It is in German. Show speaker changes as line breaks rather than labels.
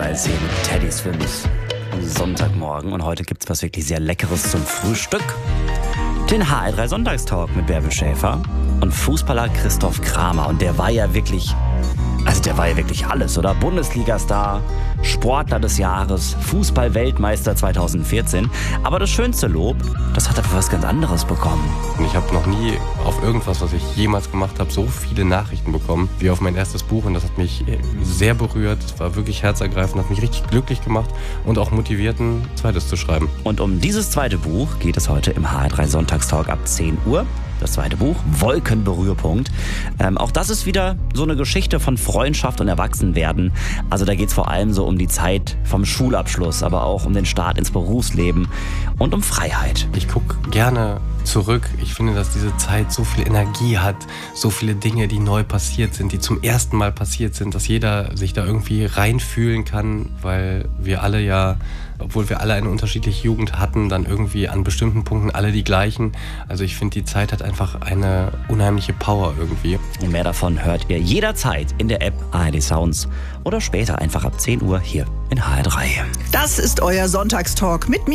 Highlights hier mit Teddys Films Sonntagmorgen. Und heute gibt's was wirklich sehr Leckeres zum Frühstück. Den HR3 Sonntagstalk mit Bärbel Schäfer und Fußballer Christoph Kramer. Und der war ja wirklich alles, oder? Bundesliga-Star, Sportler des Jahres, Fußball-Weltmeister 2014. Aber das schönste Lob, das hat er für was ganz anderes bekommen.
Ich habe noch nie auf irgendwas, was ich jemals gemacht habe, so viele Nachrichten bekommen wie auf mein erstes Buch. Und das hat mich sehr berührt. Es war wirklich herzergreifend, hat mich richtig glücklich gemacht und auch motiviert, ein zweites zu schreiben.
Und um dieses zweite Buch geht es heute im HR3 Sonntagstalk ab 10 Uhr. Das zweite Buch, Wolkenberührpunkt. Auch das ist wieder so eine Geschichte von Freundschaft und Erwachsenwerden. Also da geht es vor allem so um die Zeit vom Schulabschluss, aber auch um den Start ins Berufsleben und um Freiheit.
Ich gucke gerne zurück. Ich finde, dass diese Zeit so viel Energie hat, so viele Dinge, die neu passiert sind, die zum ersten Mal passiert sind, dass jeder sich da irgendwie reinfühlen kann, weil wir alle ja, obwohl wir alle eine unterschiedliche Jugend hatten, dann irgendwie an bestimmten Punkten alle die gleichen. Also ich finde, die Zeit hat einfach eine unheimliche Power irgendwie.
Und mehr davon hört ihr jederzeit in der App ARD Sounds oder später einfach ab 10 Uhr hier in HR3.
Das ist euer Sonntagstalk mit mir.